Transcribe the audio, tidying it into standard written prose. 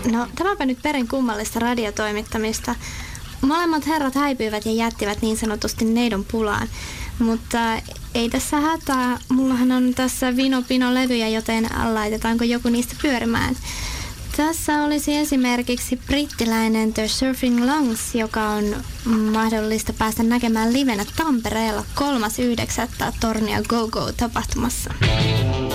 No, tämäpä nyt perin kummallista radiotoimittamista. Molemmat herrat häipyivät ja jättivät niin sanotusti neidon pulaan. Mutta ei tässä hätää. Mullahan on tässä Vino-Pino-levyjä, joten laitetaanko joku niistä pyörimään? Tässä olisi esimerkiksi brittiläinen The Surfing Lungs, joka on mahdollista päästä näkemään livenä Tampereella 3.9. Tornio Go Go -tapahtumassa.